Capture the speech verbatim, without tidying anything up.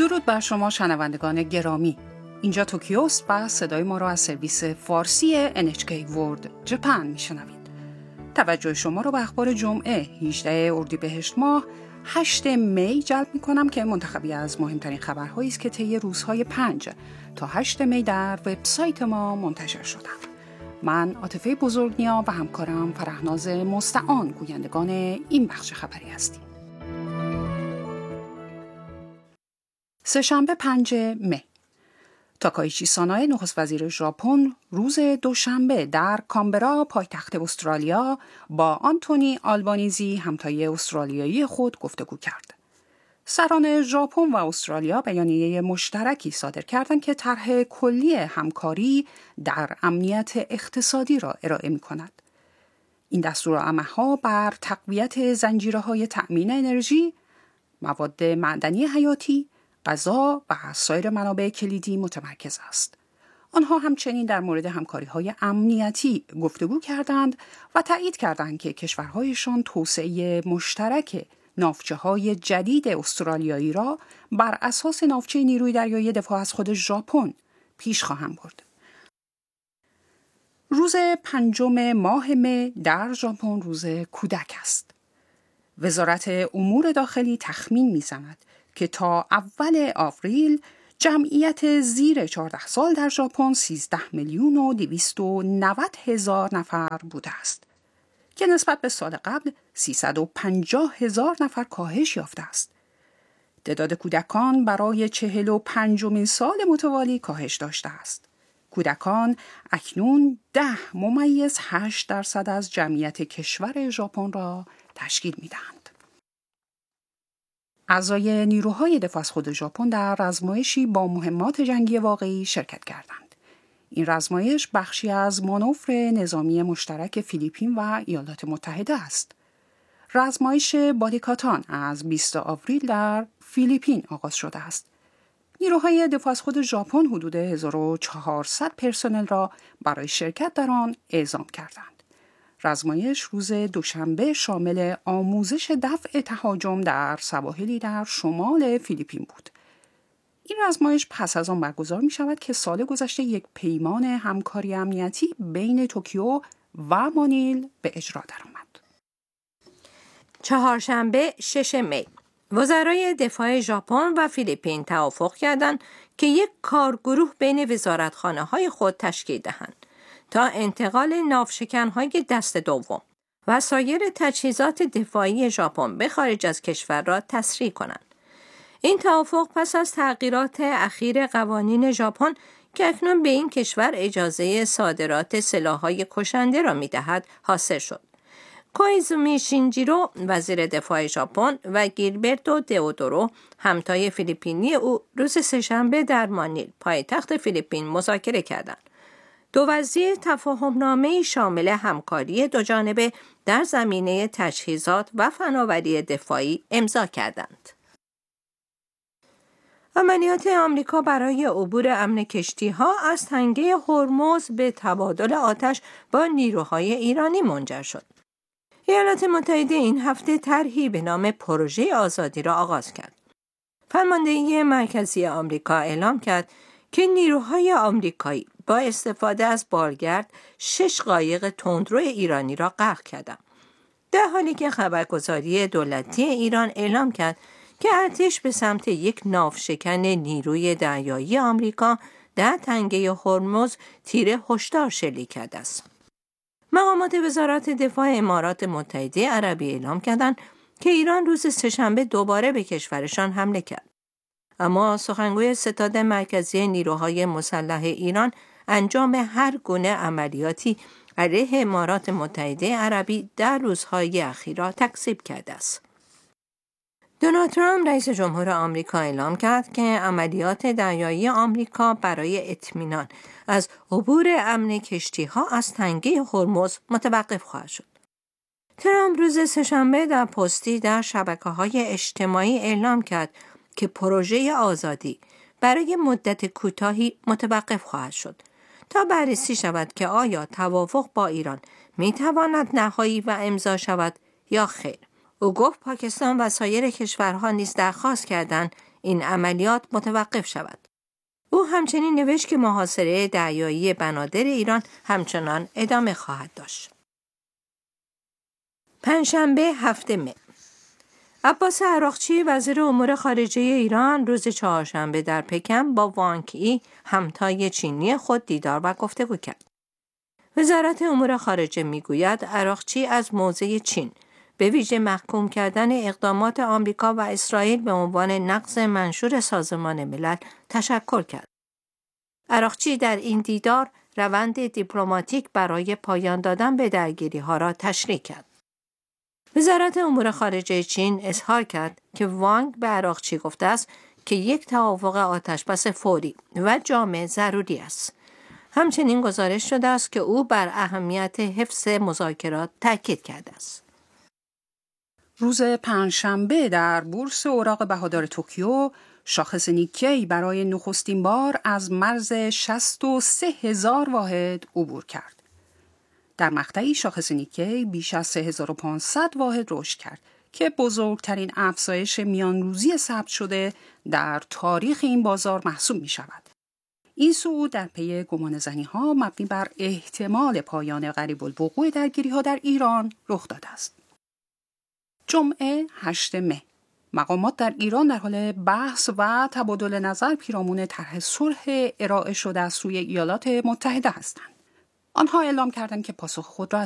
درود بر شما شنوندگان گرامی. اینجا توکیوست و صدای ما را از سرویس فارسی ان اچ کی World Japan میشنوید. توجه شما را به اخبار جمعه هجدهم اردیبهشت ماه هشتم می جلب می‌کنم که منتخبی از مهمترین خبرهایی است که طی روزهای پنج تا هشتم می در وبسایت ما منتشر شدند. من عاطفه بزرگنیا و همکارم فرهناز مستعان گویندگان این بخش خبری هستیم. سه‌شنبه پنجم می. تاکایچی سانای نخست وزیر ژاپن روز دوشنبه در کامبرا پایتخت استرالیا با آنتونی آلبانیزی همتای استرالیایی خود گفتگو کرد. سران ژاپن و استرالیا بیانیه مشترکی صادر کردند که طرح کلی همکاری در امنیت اقتصادی را ارائه می‌کند. این دستورالعمل‌ها بر تقویت زنجیره‌های تأمین انرژی، مواد معدنی حیاتی، غذا و سایر منابع کلیدی متمرکز است. آنها همچنین در مورد همکاری‌های امنیتی گفتگو کردند و تایید کردند که کشورهایشان توسعه مشترک ناوچه‌های جدید استرالیایی را بر اساس ناوچه نیروی دریایی دفاع از خود ژاپن پیش خواهند برد. روز پنجم ماه می در ژاپن روز کودک است. وزارت امور داخلی تخمین می‌زند که تا اول آوریل جمعیت زیر چهارده سال در ژاپن سیزده میلیون و دویست و نود هزار نفر بوده است که نسبت به سال قبل سیصد و پنجاه هزار نفر کاهش یافته است. تعداد کودکان برای چهل و پنجمین سال متوالی کاهش داشته است. کودکان اکنون ده ممیز هشت درصد از جمعیت کشور ژاپن را تشکیل می‌دهند. اعضای نیروهای دفاع از خود ژاپن در رزمایشی با مهمات جنگی واقعی شرکت کردند. این رزمایش بخشی از مانور نظامی مشترک فیلیپین و ایالات متحده است. رزمایش بادیکاتان از بیستم آوریل در فیلیپین آغاز شده است. نیروهای دفاع از خود ژاپن حدود هزار و چهارصد پرسنل را برای شرکت در آن اعزام کردند. رزمایش روز دوشنبه شامل آموزش دفع تهاجم در سواحلی در شمال فیلیپین بود. این رزمایش پس از آن برگزار می شود که سال گذشته یک پیمان همکاری امنیتی بین توکیو و مانیل به اجرا درآمد. چهارشنبه ششم می وزرای دفاع ژاپن و فیلیپین توافق کردند که یک کارگروه بین وزارتخانه‌های خود تشکیل دهند تا انتقال ناوشکن‌های دست دوم و سایر تجهیزات دفاعی ژاپن به خارج از کشور را تسریع کنند. این توافق پس از تغییرات اخیر قوانین ژاپن که اکنون به این کشور اجازه صادرات سلاح‌های کشنده را می‌دهد حاصل شد. کویزومی شینجیرو وزیر دفاع ژاپن و گیلبرتو دئودورو همتای فیلیپینی او روز سه‌شنبه در مانیل پایتخت فیلیپین مذاکره کردند. دو وزیر تفاهم‌نامه‌ای شامل همکاری دوجانبه در زمینه تجهیزات و فناوری دفاعی امضا کردند. عملیات آمریکا برای عبور امن کشتی‌ها از تنگه هرمز به تبادل آتش با نیروهای ایرانی منجر شد. ایالات متحده این هفته طرحی به نام پروژه آزادی را آغاز کرد. فرماندهی مرکزی آمریکا اعلام کرد که نیروهای آمریکایی با استفاده از بارگرد شش قایق تندرو ایرانی را غرق کردند. در حالی که خبرگزاری دولتی ایران اعلام کرد که ارتش به سمت یک ناوشکن نیروی دریایی آمریکا در تنگه هرمز تیر هشدار شلیک کرده است. مقامات وزارت دفاع امارات متحده عربی اعلام کردند که ایران روز سه‌شنبه دوباره به کشورشان حمله کرد. اما سخنگوی ستاد مرکزی نیروهای مسلح ایران انجام هر گونه عملیاتی علیه امارات متحده عربی در روزهای اخیر را تکذیب کرده است. دونالد ترامپ رئیس جمهور آمریکا اعلام کرد که عملیات دریایی آمریکا برای اطمینان از عبور امن کشتی‌ها از تنگه هرمز متوقف خواهد شد. ترامپ روز سه‌شنبه در پستی در شبکه‌های اجتماعی اعلام کرد که پروژه آزادی برای مدت کوتاهی متوقف خواهد شد تا بررسی شود که آیا توافق با ایران می‌تواند نهایی و امضا شود یا خیر. او گفت پاکستان و سایر کشورها نیز درخواست کردند این عملیات متوقف شود. او همچنین نوشت که محاصره دریایی بنادر ایران همچنان ادامه خواهد داشت. پنجشنبه هفتم مه عباس عراقچی وزیر امور خارجه ایران روز چهارشنبه در پکن با وانگ ای همتای چینی خود دیدار و گفتگو کرد. وزارت امور خارجه میگوید عراقچی از موضع چین به ویژه محکوم کردن اقدامات آمریکا و اسرائیل به عنوان نقض منشور سازمان ملل تشکر کرد. عراقچی در این دیدار روند دیپلماتیک برای پایان دادن به درگیری‌ها را تشریح کرد. وزارت امور خارجه چین اظهار کرد که وانگ به عراقچی گفته است که یک توافق آتشبس فوری و جامع ضروری است. همچنین گزارش شده است که او بر اهمیت حفظ مذاکرات تاکید کرده است. روز پنجشنبه در بورس اوراق بهادار توکیو شاخص نیکی برای نخستین بار از مرز شصت و سه هزار واحد عبور کرد. در مقطعی شاخص نیکی بیش از سه هزار و پانصد واحد رشد کرد که بزرگترین افزایش میان روزی ثبت شده در تاریخ این بازار محسوب می شود. این صعود در پی گمانه‌زنی ها مبنی بر احتمال پایان قریب الوقوع درگیری ها در ایران رخ داده است. جمعه هشتم مه مقامات در ایران در حال بحث و تبادل نظر پیرامون طرح صلح ارائه شده از سوی ایالات متحده هستند. آنها اعلام کردند که پاسخ خود را از